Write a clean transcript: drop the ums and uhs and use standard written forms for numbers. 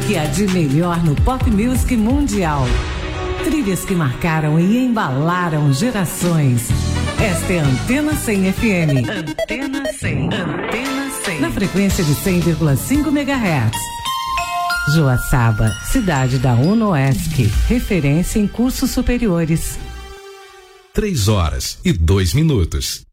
que há de melhor no pop music mundial. Trilhas que marcaram e embalaram gerações. Esta é a Antena 100 FM. Antena 100. Antena 100. Na frequência de 100,5 MHz. Joaçaba, cidade da UNOESC, referência em cursos superiores. 3 horas e 2 minutos.